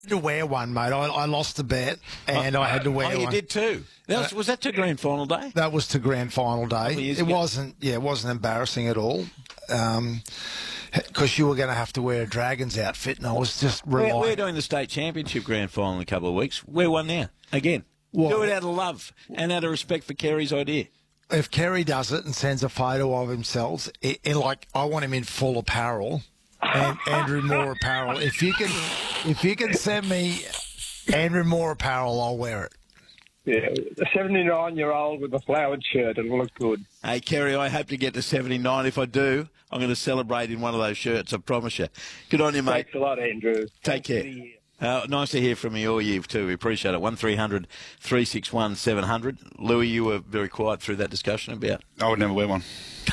To wear one, mate. I lost the bet and I had to wear one. Oh, you did too. Was that to grand final day? That was to grand final day. It wasn't embarrassing at all. Because you were going to have to wear a Dragons outfit, and I was just relying. We're doing the state championship grand final in a couple of weeks. Wear one now again. Do it out of love and out of respect for Kerry's idea. If Kerry does it and sends a photo of himself, I want him in full apparel. And Andrew Moore apparel. If you can send me Andrew Moore apparel, I'll wear it. Yeah, a 79-year-old with a flowered shirt, it'll look good. Hey, Kerry, I hope to get to 79. If I do, I'm going to celebrate in one of those shirts, I promise you. Good on you, mate. Thanks a lot, Andrew. Take care. Nice to hear from you all year too. We appreciate it. 1300 361 700. Louis, you were very quiet through that discussion about. I would never wear one.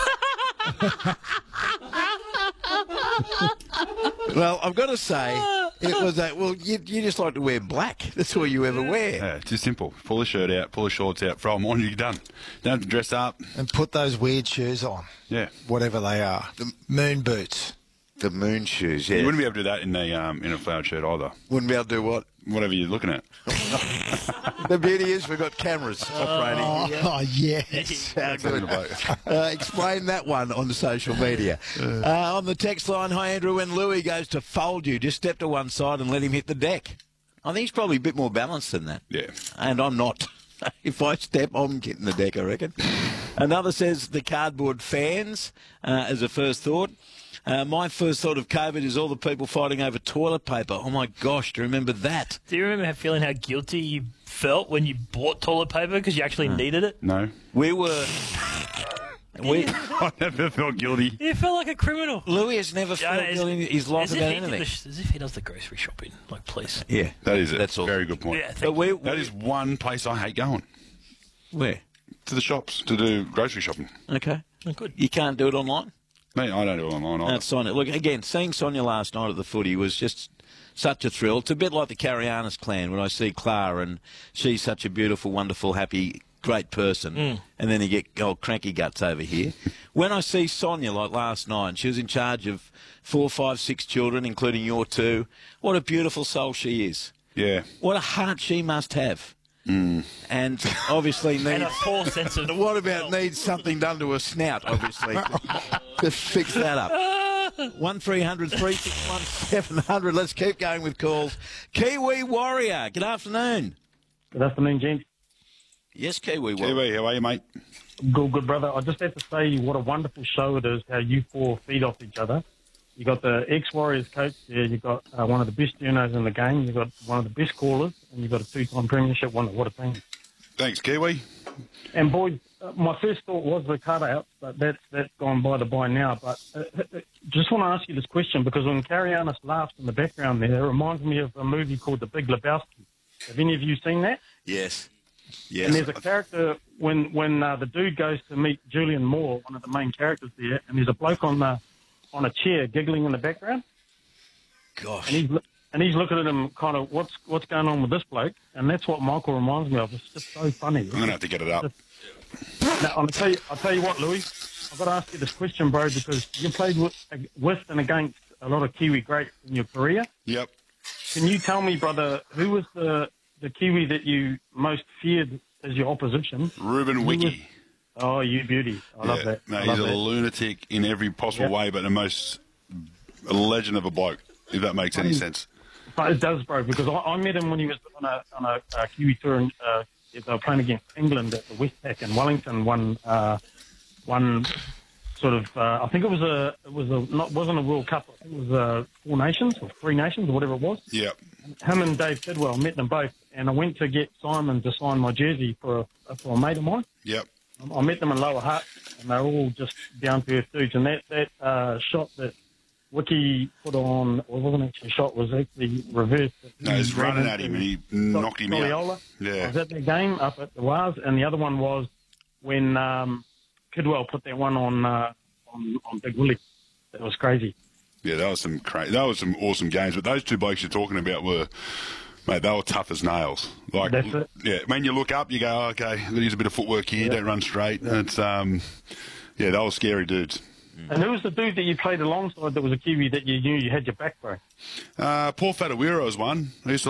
Well, I've got to say, it was you just like to wear black. That's all you ever wear. Yeah, it's just simple. Pull the shirt out, pull the shorts out, throw them on, you're done. Don't have to dress up. And put those weird shoes on. Yeah. Whatever they are. The moon boots. The moon shoes, yeah. You wouldn't be able to do that in a flowered shirt either. Wouldn't be able to do what? Whatever you're looking at. The beauty is we've got cameras operating. Oh, yes. How good. Explain that one on the social media. On the text line, hi Andrew, when Louis goes to fold you, just step to one side and let him hit the deck. I think he's probably a bit more balanced than that. Yeah. And I'm not. If I step, I'm getting the deck, I reckon. Another says the cardboard fans as a first thought. My first thought of COVID is all the people fighting over toilet paper. Oh, my gosh, do you remember that? Do you remember feeling how guilty you felt when you bought toilet paper because you actually needed it? No. I never felt guilty. You felt like a criminal. Louis has never felt guilty in his life about anything. As if he does the grocery shopping. Like, please. Yeah. That's a very good point. Yeah, that is one place I hate going. Where? To the shops to do grocery shopping. Okay. Oh, good. You can't do it online? Mate, I don't do it online either. That's Sonia. Look, again, seeing Sonia last night at the footy was just such a thrill. It's a bit like the Carianis clan when I see Clara and she's such a beautiful, wonderful, happy, great person. And then you get old cranky guts over here. When I see Sonia like last night, she was in charge of 4, 5, 6 children, including your 2. What a beautiful soul she is. Yeah. What a heart she must have. And obviously needs... And a poor sense of... What about needs something done to her snout, obviously, to fix that up. 1300 361 700. Let's keep going with calls. Kiwi Warrior, good afternoon. Good afternoon, James. Yes, Kiwi Warrior. Kiwi, how are you, mate? Good, brother. I just have to say what a wonderful show it is, how you 4 feed off each other. You got the ex-Warriors coach there. You got one of the best journos in the game. You got one of the best callers, and you got a 2-time premiership winner. What a team! Thanks, Kiwi. And boys, my first thought was the cutout, but that's gone by the by now. But just want to ask you this question because when Carianis laughs in the background there, it reminds me of a movie called The Big Lebowski. Have any of you seen that? Yes. And there's a character when the dude goes to meet Julian Moore, one of the main characters there, and there's a bloke on a chair giggling in the background. Gosh. And he's looking at him kind of, what's going on with this bloke? And that's what Michael reminds me of. It's just so funny. I'm going to have to get it up. Now, I'll tell you what, Louis. I've got to ask you this question, bro, because you played with and against a lot of Kiwi greats in your career. Yep. Can you tell me, brother, who was the Kiwi that you most feared as your opposition? Ruben Wiki. Oh, you beauty. I love that. No, he's a lunatic in every possible way, but a legend of a bloke, if that makes any sense. But it does, bro, because I met him when he was on a Kiwi tour, and they were playing against England at the Westpac in Wellington. One sort of, I think wasn't a World Cup. I think it was 4 Nations or 3 Nations or whatever it was. Yep. Him and Dave Tidwell, met them both, and I went to get Simon to sign my jersey for a mate of mine. Yep. I met them in Lower Hutt, and they're all just down-to-earth dudes. And that shot that Wiki put on, well, it wasn't actually a shot, was actually reversed. No, he's running at him, and he knocked him out. Yeah. I was at that game up at the Waz, and the other one was when Kidwell put that one on Big Willie. That was crazy. Yeah, that was some awesome games. But those 2 blokes you're talking about were... Mate, they were tough as nails. Like, that's it. Yeah, when you look up, you go, okay, there's a bit of footwork here, don't run straight. It's, they were scary dudes. And who was the dude that you played alongside that was a Kiwi that you knew you had your back, bro? Paul Fatawiro's one. He used to